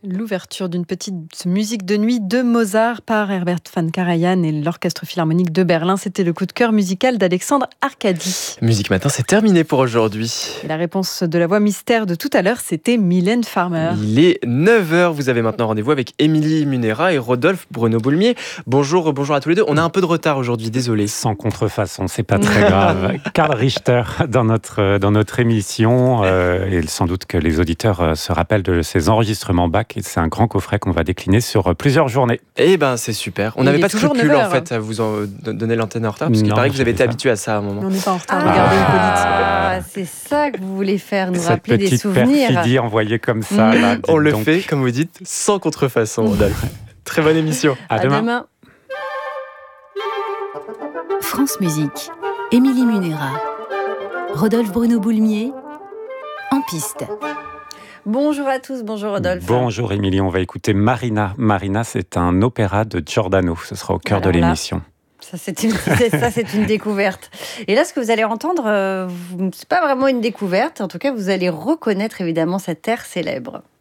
L'ouverture d'une petite musique de nuit de Mozart par Herbert von Karajan et l'Orchestre Philharmonique de Berlin. C'était le coup de cœur musical d'Alexandre Arcadi. Musique Matin, c'est terminé pour aujourd'hui. Et la réponse de la voix mystère de tout à l'heure, c'était Mylène Farmer. Il est 9h, vous avez maintenant rendez-vous avec Émilie Munera et Rodolphe Bruno-Boulmier. Bonjour à tous les deux. On a un peu de retard aujourd'hui, désolé. Sans contrefaçon, c'est pas très grave. Karl Richter dans notre émission. Et sans doute que les auditeurs se rappellent de ces enregistrements Bach. Et c'est un grand coffret qu'on va décliner sur plusieurs journées. Eh ben, c'est super. On n'avait pas de scrupule en fait à vous donner l'antenne en retard, parce qu'il paraît que vous avez été habitué à ça à un moment. On n'est pas en retard, regardez Hippolyte. C'est ça que vous voulez faire, nous Cette rappeler des petite souvenirs. perfidie envoyée comme ça. Là, On le donc. fait, comme vous dites, sans contrefaçon, Rodolphe. Très bonne émission. À demain. France Musique, Émilie Munera, Rodolphe Bruno-Boulmier, en piste. Bonjour à tous, bonjour Rodolphe. Bonjour Émilie, on va écouter Marina. Marina, c'est un opéra de Giordano. Ce sera au cœur de l'émission. Ça, c'est une découverte. Et là, ce que vous allez entendre, c'est pas vraiment une découverte. En tout cas, vous allez reconnaître évidemment cet air célèbre.